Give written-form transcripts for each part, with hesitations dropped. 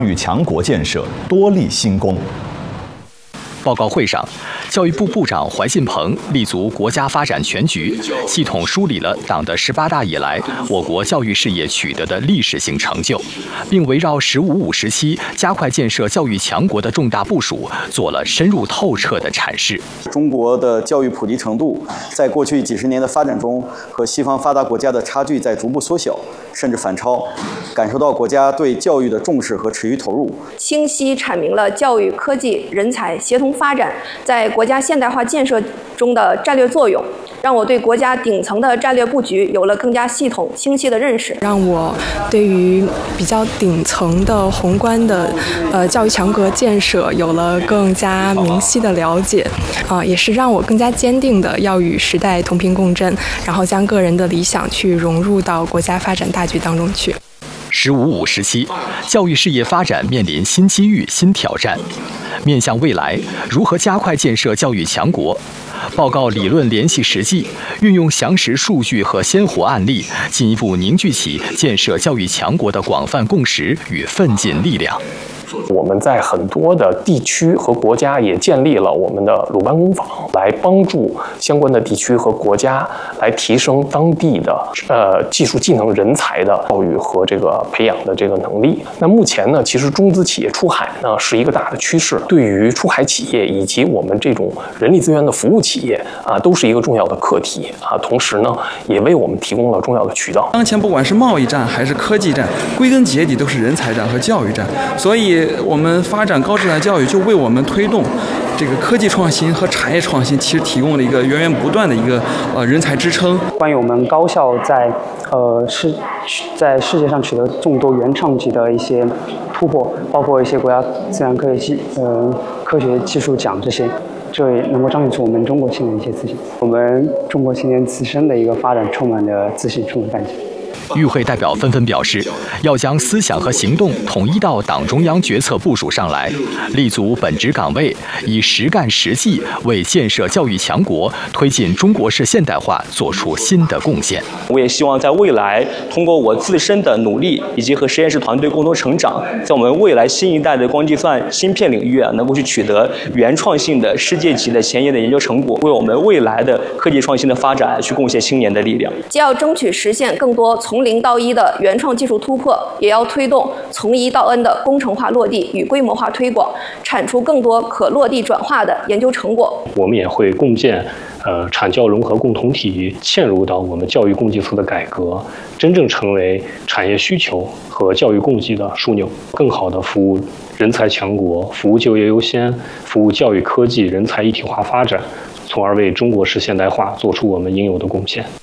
与强国建设多立新功。 报告会上，教育部部长怀进鹏立足国家发展全局，系统梳理了党的18大以来我国教育事业取得的历史性成就，并围绕“15+5”时期加快建设教育强国的重大部署做了深入透彻的阐释。 中国的教育普及程度在过去几十年的发展中，和西方发达国家的差距在逐步缩小，甚至反超，感受到国家对教育的重视和持续投入， 清晰阐明了教育、科技、人才协同发展在国家现代化建设中的战略作用，让我对国家顶层的战略布局有了更加系统、清晰的认识， 让我对于比较顶层的宏观的教育强国建设有了更加明晰的了解，也是让我更加坚定的要与时代同频共振，然后将个人的理想去融入到国家发展大局当中去。 “15+5”时期，教育事业发展面临新机遇、新挑战。面向未来，如何加快建设教育强国？报告理论联系实际，运用详实数据和鲜活案例，进一步凝聚起建设教育强国的广泛共识与奋进力量。 我们在很多的地区和国家也建立了我们的鲁班工坊，来帮助相关的地区和国家来提升当地的技术技能人才的教育和这个培养的这个能力。那目前呢，其实中资企业出海呢是一个大的趋势，对于出海企业以及我们这种人力资源的服务企业都是一个重要的课题同时呢，也为我们提供了重要的渠道。 当前不管是贸易战还是科技战，归根结底都是人才战和教育战，所以我们发展高质量教育，就为我们推动这个科技创新和产业创新，其实提供了一个源源不断的一个人才支撑。 关于我们高校在世界上取得众多原创级的一些突破，包括一些国家自然科学技术奖这也能够彰显出我们中国青年的一些自信。我们中国青年自身的一个发展充满着自信，充满干劲。 与会代表纷纷表示，要将思想和行动统一到党中央决策部署上来，立足本职岗位，以实干实际为建设教育强国、推进中国式现代化做出新的贡献。 我也希望在未来，通过我自身的努力以及和实验室团队共同成长，在我们未来新一代的光计算芯片领域能够去取得原创性的世界级的前沿的研究成果，为我们未来的科技创新的发展去贡献青年的力量。 既要争取实现更多从零到一的原创技术突破，也要推动从一到 N 的工程化落地与规模化推广，产出更多可落地转化的研究成果。 我们也会共建产教融合共同体，嵌入到我们教育供给侧的改革，真正成为产业需求和教育供给的枢纽，更好地服务人才强国，服务就业优先，服务教育科技人才一体化发展，从而为中国式现代化做出我们应有的贡献。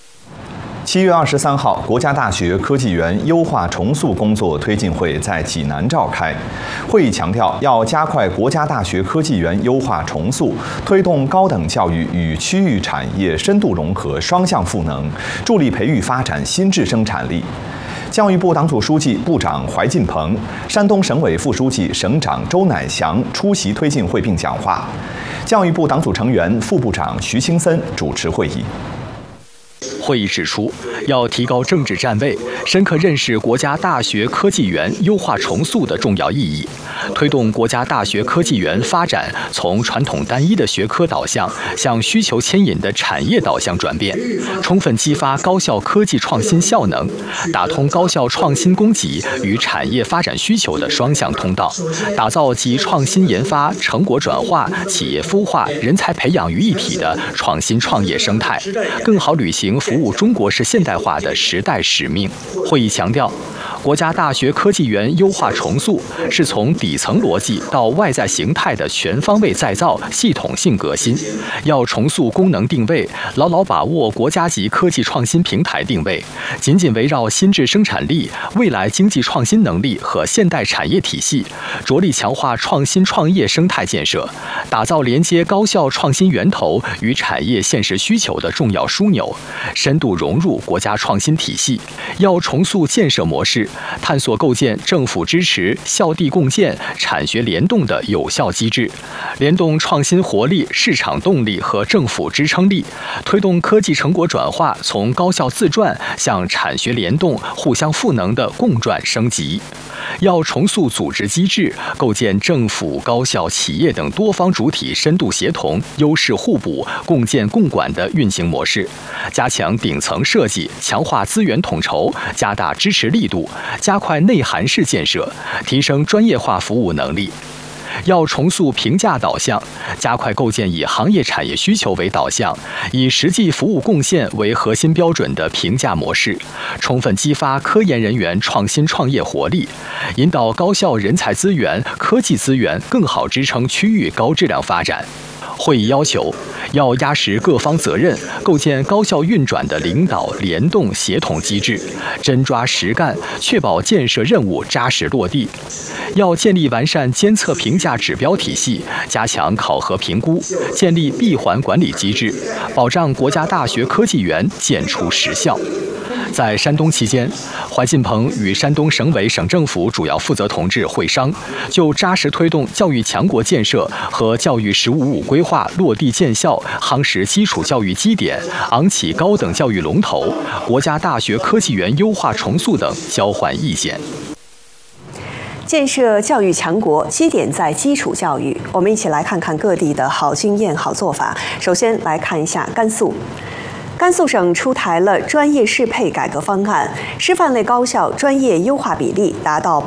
7月23号，国家大学科技园优化重塑工作推进会在济南召开。会议强调，要加快国家大学科技园优化重塑，推动高等教育与区域产业深度融合、双向赋能，助力培育发展新质生产力。教育部党组书记、部长怀进鹏、山东省委副书记、省长周乃祥出席推进会并讲话。教育部党组成员、副部长徐青森主持会议。 会议指出，要提高政治站位，深刻认识国家大学科技园优化重塑的重要意义，推动国家大学科技园发展从传统单一的学科导向向需求牵引的产业导向转变，充分激发高校科技创新效能，打通高校创新供给与产业发展需求的双向通道，打造集创新研发、成果转化、企业孵化、人才培养于一体的创新创业生态，更好履行服务中国式现代化的时代使命。会议强调，国家大学科技园优化重塑是从底层逻辑到外在形态的全方位再造、系统性革新，要重塑功能定位，牢牢把握国家级科技创新平台定位，紧紧围绕新质生产力、未来经济创新能力和现代产业体系， 着力强化创新创业生态建设，打造连接高校创新源头与产业现实需求的重要枢纽，深度融入国家创新体系。要重塑建设模式，探索构建政府支持、校地共建、产学联动的有效机制，联动创新活力、市场动力和政府支撑力，推动科技成果转化从高校自传向产学联动、互相赋能的共转升级。要重塑组织机制，构建政府、高校、企业等多方主体深度协同、优势互补、共建共管的运行模式，加强顶层设计，强化资源统筹，加大支持力度，加快内涵式建设，提升专业化服务能力。要重塑评价导向，加快构建以行业产业需求为导向，以实际服务贡献为核心标准的评价模式，充分激发科研人员创新创业活力，引导高校人才资源、科技资源更好支撑区域高质量发展。会议要求，要压实各方责任，构建高校运转的领导联动协同机制，真抓实干，确保建设任务扎实落地。要建立完善监测评价指标体系，加强考核评估，建立闭环管理机制，保障国家大学科技园检出实效。在山东期间，怀进鹏与山东省委省政府主要负责同志会商，就扎实推动教育强国建设和教育“十五五”规划落地见效、夯实基础教育基点、昂起高等教育龙头、国家大学科技园优化重塑等交换意见。 建设教育强国，基点在基础教育。我们一起来看看各地的好经验、好做法。首先来看一下甘肃。甘肃省出台了专业适配改革方案，师范类高校专业优化比例达到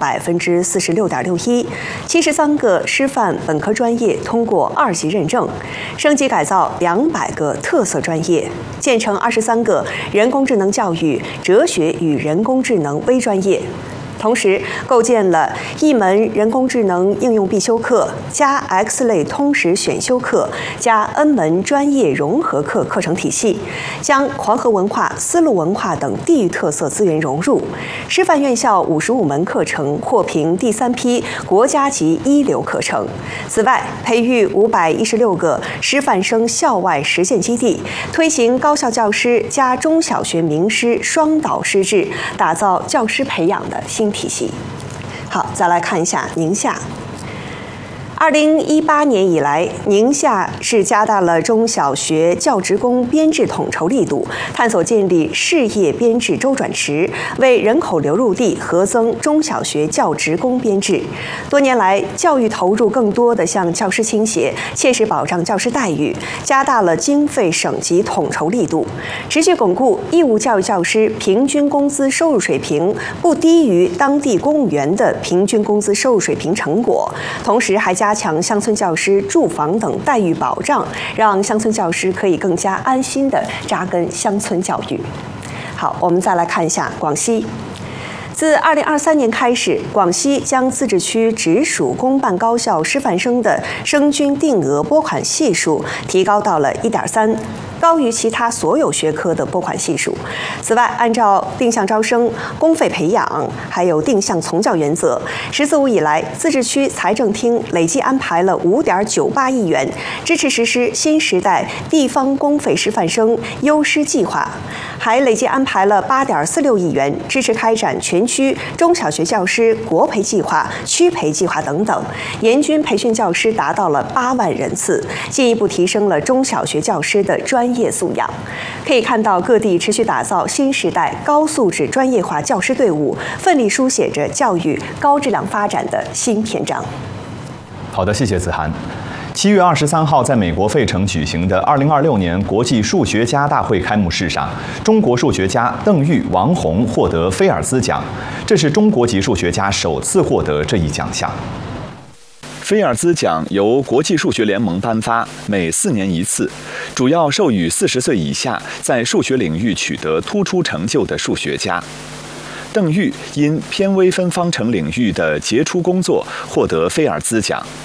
46.61%，73个师范本科专业通过2级认证，升级改造200个特色专业，建成23个人工智能教育、哲学与人工智能微专业。同时，构建了1门人工智能应用必修课加 X 类通识选修课加 N 门专业融合课课程体系，将黄河文化、丝路文化等地域特色资源融入。师范院校55门课程获评第3批国家级一流课程。此外，培育516个师范生校外实践基地，推行高校教师加中小学名师双导师制，打造教师培养的新体系。好，再来看一下宁夏。2018年以来，宁夏市加大了中小学教职工编制统筹力度，探索建立事业编制周转池，为人口流入地核增中小学教职工编制。多年来，教育投入更多地向教师倾斜，切实保障教师待遇，加大了经费省级统筹力度，持续巩固义务教育教师平均工资收入水平不低于当地公务员的平均工资收入水平成果，同时还加强乡村教师住房等待遇保障，让乡村教师可以更加安心地扎根乡村教育。好，我们再来看一下广西。自2023年开始，广西将自治区直属公办高校师范生的生均定额拨款系数提高到了1.3，高于其他所有学科的拨款系数。此外，按照定向招生、公费培养还有定向从教原则，“十四五”以来，自治区财政厅累计安排了5.98亿元，支持实施新时代地方公费师范生优师计划，还累计安排了8.46亿元，支持开展全区中小学教师国培计划、区培计划等等，年均培训教师达到了8万人次，进一步提升了中小学教师的专业素养。可以看到，各地持续打造新时代高素质专业化教师队伍，奋力书写着教育高质量发展的新篇章。 好的，谢谢子涵。7月23号，在美国费城举行的2026年国际数学家大会开幕式上，中国数学家邓玉、王洪获得菲尔兹奖，这是中国籍数学家首次获得这一奖项。菲尔兹奖由国际数学联盟颁发，每4年1次，主要授予40岁以下在数学领域取得突出成就的数学家。邓玉因偏微分方程领域的杰出工作获得菲尔兹奖。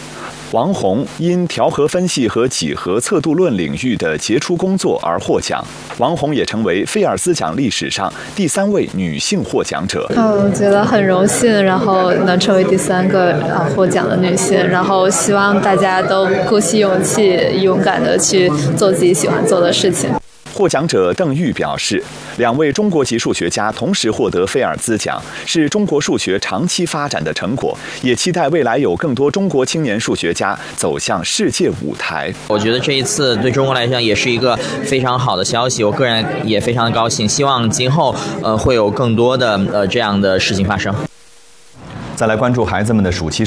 王红因调和分析和几何测度论领域的杰出工作而获奖。王红也成为菲尔兹奖历史上第3位女性获奖者。 我觉得很荣幸，然后能成为第3个获奖的女性，然后希望大家都鼓起勇气，勇敢地去做自己喜欢做的事情。 获奖者邓玉表示，2位中国籍数学家同时获得菲尔兹奖，是中国数学长期发展的成果，也期待未来有更多中国青年数学家走向世界舞台。 我觉得这一次对中国来讲也是一个非常好的消息，我个人也非常的高兴，希望今后会有更多的这样的事情发生。 再来关注孩子们的暑期